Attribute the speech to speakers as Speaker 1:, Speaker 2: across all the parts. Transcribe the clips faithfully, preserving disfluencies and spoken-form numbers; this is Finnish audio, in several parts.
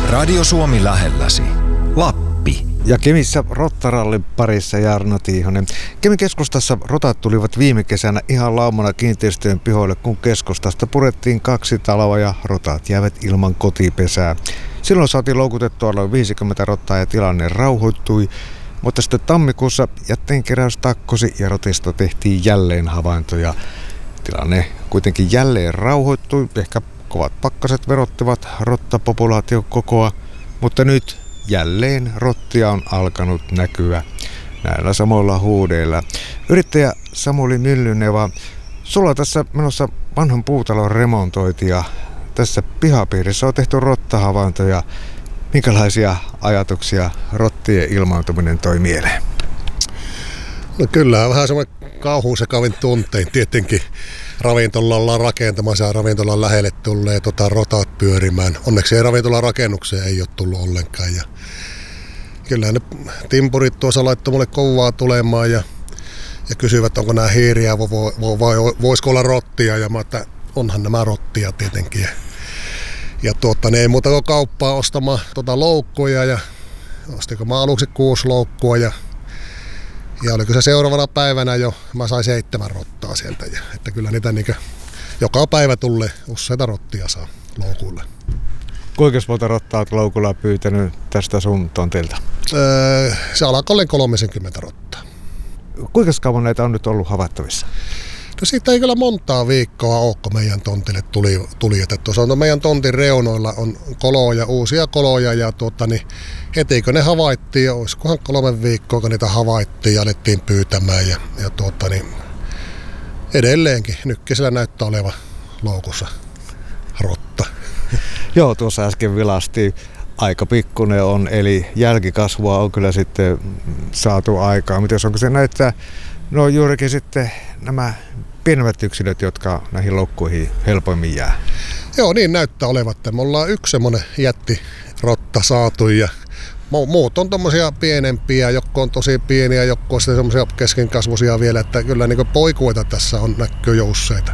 Speaker 1: Radio Suomi lähelläsi. Lappi.
Speaker 2: Ja Kemissä rottarallin parissa Jarno Tiihonen. Kemin keskustassa rotat tulivat viime kesänä ihan laumana kiinteistöjen pihoille, kun keskustasta purettiin kaksi taloa ja rotat jäivät ilman kotipesää. Silloin saatiin loukutettua noin viisikymmentä rottaa ja tilanne rauhoittui. Mutta sitten tammikuussa jätteenkeräys takkosi ja rotista tehtiin jälleen havaintoja. Tilanne kuitenkin jälleen rauhoittui. Ehkä kovat pakkaset verottivat rottapopulaation kokoa, mutta nyt jälleen rottia on alkanut näkyä näillä samoilla huudeilla. Yrittäjä Samuli Myllyneva, sulla on tässä menossa vanhan puutalon remontointi ja tässä pihapiirissä on tehty rottahavaintoja. Minkälaisia ajatuksia rottien ilmaantuminen toi mieleen?
Speaker 3: No kyllä, vähän semmoinen kauhusekavin tuntein. Tietenkin ravintola ollaan rakentamassa ja ravintolan lähelle tulee tota rotat pyörimään. Onneksi ei ravintolan rakennukseen ei ole tullut ollenkaan. Ja kyllä ne timpurit tuossa laittoi mulle kovaa tulemaan ja, ja kysyivät, onko nämä hiiriä vai, vai, vai voisiko olla rottia. Ja mä että onhan nämä rottia tietenkin. Ja, ja tuota, ne ei muuta kuin kauppaa ostamaan tota loukkuja ja ostinko mä aluksi kuusi loukkua ja Ja oliko se seuraavana päivänä jo, mä sain seitsemän rottaa sieltä. Ja, että kyllä niitä niin joka päivä tulee useita rottia saa loukuille.
Speaker 2: Kuinka monta rottaa olet loukulla pyytänyt tästä sun tontilta?
Speaker 3: Öö, se alkaa olla kolmekymmentä rottaa.
Speaker 2: Kuinka kauan näitä on nyt ollut havaittavissa?
Speaker 3: No siitä ei kyllä montaa viikkoa ole, kun meidän tontille tuli, tuli että tuossa on meidän tontin reunoilla on koloja, uusia koloja ja tuota, niin heti kun ne havaittiin, olisikohan kolme viikkoa, kun niitä havaittiin ja alettiin pyytämään ja, ja tuota, niin edelleenkin nykkisellä näyttää olevan loukussa rotta.
Speaker 2: Joo, tuossa äsken vilasti. Aika pikkuinen on, eli jälkikasvua on kyllä sitten saatu aikaa. Miten onko se näyttää? No juurikin sitten nämä pienemmät yksilöt, jotka näihin loukkuihin helpoimmin jää.
Speaker 3: Joo, niin näyttää olevan, että me ollaan yksi semmoinen jättirotta saatu ja muut on tommosia pienempiä, jotka on tosi pieniä, jotka on sitten semmoisia keskenkasvuisia vielä, että kyllä niin poikuita tässä on näkyy jo useita.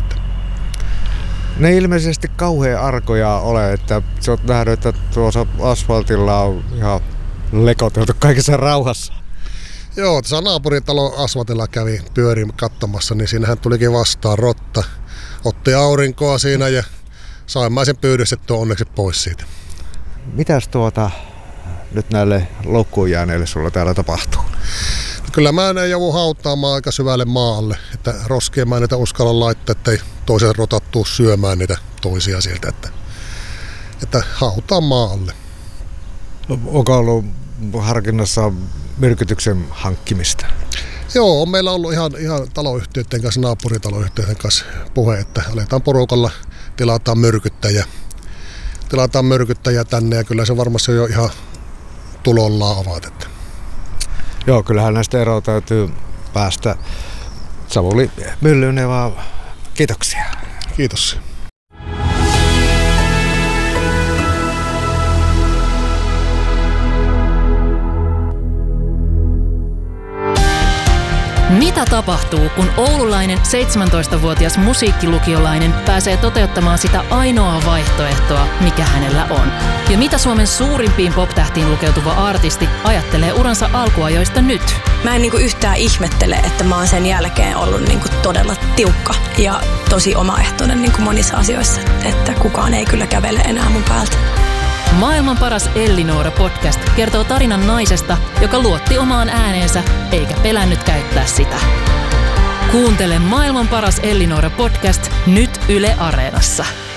Speaker 2: Ne ilmeisesti kauhean arkoja ole, että sä oot nähnyt, että tuossa asfaltilla on ihan lekoteltu kaikessa rauhassa.
Speaker 3: Joo, tässä naapuritalon asfaltilla kävi pyörin katsomassa, niin siinähän tulikin vastaan rotta. Otti aurinkoa siinä ja sain mä sen pyydystettyä onneksi pois siitä.
Speaker 2: Mitäs tuota nyt näille loukkuun jääneille sulla täällä tapahtuu?
Speaker 3: No kyllä mä ne joudun hautaamaan aika syvälle maalle, että roskien mä niitä uskalla laittaa, ettei toiset rotat tuu syömään niitä toisia sieltä, että, että hautaan maalle.
Speaker 2: No, onko ollut harkinnassa myrkytyksen hankkimista?
Speaker 3: Joo, on meillä ollut ihan, ihan taloyhtiöiden kanssa, naapuritaloyhtiöiden kanssa puhe, että aletaan porukalla, tilataan myrkyttäjä, tilataan myrkyttäjä tänne ja kyllä se varmasti jo ihan tulollaan ovat. Että.
Speaker 2: Joo, kyllähän näistä eroa täytyy päästä. Samuli Myllyneva, kiitoksia.
Speaker 3: Kiitos.
Speaker 4: Mitä tapahtuu, kun oululainen seitsemäntoistavuotias musiikkilukiolainen pääsee toteuttamaan sitä ainoaa vaihtoehtoa, mikä hänellä on? Ja mitä Suomen suurimpiin pop-tähtiin lukeutuva artisti ajattelee uransa alkuajoista nyt?
Speaker 5: Mä en niinku yhtään ihmettele, että mä oon sen jälkeen ollut niinku todella tiukka ja tosi omaehtoinen niinku monissa asioissa, että kukaan ei kyllä kävele enää mun päältä.
Speaker 4: Maailman paras Ellinora podcast kertoo tarinan naisesta, joka luotti omaan ääneensä eikä pelännyt käyttää sitä. Kuuntele Maailman paras Ellinora podcast nyt Yle Areenassa.